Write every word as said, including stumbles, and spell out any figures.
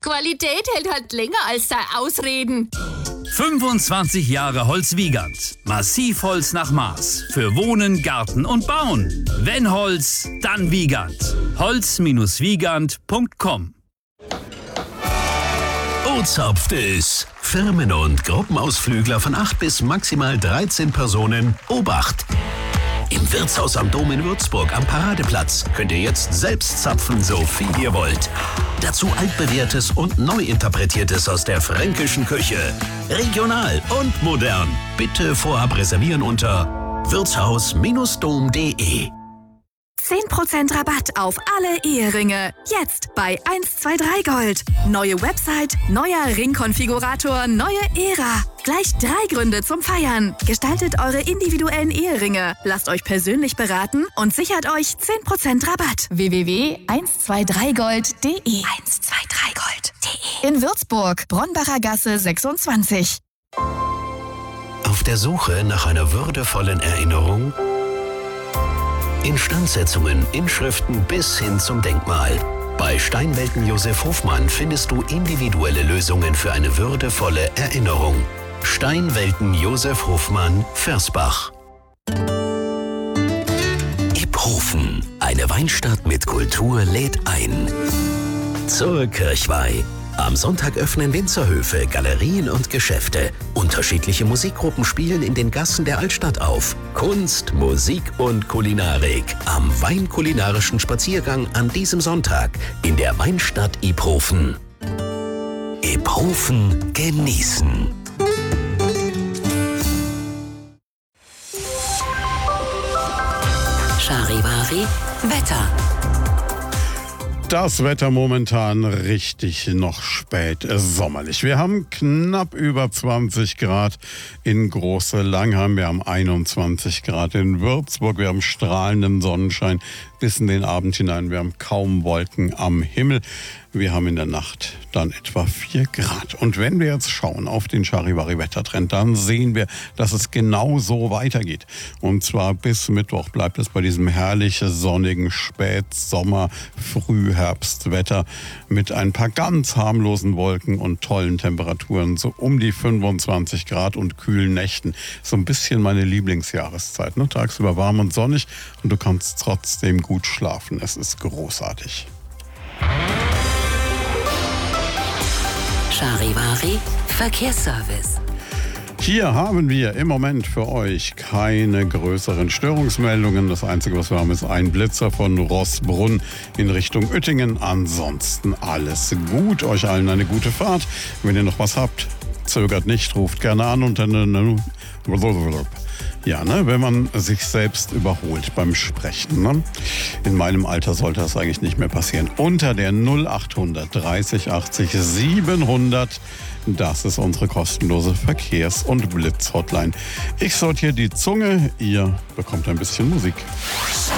Qualität hält halt länger als da Ausreden. fünfundzwanzig Jahre Holz Wiegand. Massivholz nach Maß. Für Wohnen, Garten und Bauen. Wenn Holz, dann Wiegand. holz Wiegand punkt com. O-Zopft es. Firmen- und Gruppenausflügler von acht bis maximal dreizehn Personen. Obacht! Im Wirtshaus am Dom in Würzburg am Paradeplatz könnt ihr jetzt selbst zapfen, so viel ihr wollt. Dazu altbewährtes und neu interpretiertes aus der fränkischen Küche. Regional und modern. Bitte vorab reservieren unter wirtshaus Bindestrich dom punkt de. zehn Prozent Rabatt auf alle Eheringe. Jetzt bei eins zwei drei Gold. Neue Website, neuer Ringkonfigurator, neue Ära. Gleich drei Gründe zum Feiern. Gestaltet eure individuellen Eheringe. Lasst euch persönlich beraten und sichert euch zehn Prozent Rabatt. w w w punkt eins zwei drei gold punkt de eins zwei drei gold punkt de In Würzburg, Bronbacher Gasse sechsundzwanzig. Auf der Suche nach einer würdevollen Erinnerung? Instandsetzungen, Inschriften bis hin zum Denkmal. Bei Steinwelten Josef Hofmann findest du individuelle Lösungen für eine würdevolle Erinnerung. Steinwelten Josef Hofmann, Versbach. Iphofen, eine Weinstadt mit Kultur lädt ein. Zur Kirchweih. Am Sonntag öffnen Winzerhöfe, Galerien und Geschäfte. Unterschiedliche Musikgruppen spielen in den Gassen der Altstadt auf. Kunst, Musik und Kulinarik am weinkulinarischen Spaziergang an diesem Sonntag in der Weinstadt Iphofen. Iphofen genießen. Charivari Wetter. Das Wetter momentan richtig noch spät sommerlich. Wir haben knapp über zwanzig Grad in Große Langheim. Wir haben einundzwanzig Grad in Würzburg. Wir haben strahlenden Sonnenschein bis in den Abend hinein. Wir haben kaum Wolken am Himmel. Wir haben in der Nacht dann etwa vier Grad. Und wenn wir jetzt schauen auf den Charivari-Wettertrend, dann sehen wir, dass es genau so weitergeht. Und zwar bis Mittwoch bleibt es bei diesem herrlich sonnigen Spätsommer, Frühherbstwetter mit ein paar ganz harmlosen Wolken und tollen Temperaturen, so um die fünfundzwanzig Grad und kühlen Nächten. So ein bisschen meine Lieblingsjahreszeit, ne? Tagsüber warm und sonnig und du kannst trotzdem gut schlafen. Es ist großartig. Charivari Verkehrsservice. Hier haben wir im Moment für euch keine größeren Störungsmeldungen. Das Einzige, was wir haben, ist ein Blitzer von Rossbrunn in Richtung Uettingen. Ansonsten alles gut. Euch allen eine gute Fahrt. Wenn ihr noch was habt, zögert nicht, ruft gerne an unter ja, ne, wenn man sich selbst überholt beim Sprechen. Ne? In meinem Alter sollte das eigentlich nicht mehr passieren. Unter der null achthundert dreißig achtzig siebenhundert. Das ist unsere kostenlose Verkehrs- und Blitz-Hotline. Ich sortiere die Zunge, ihr bekommt ein bisschen Musik.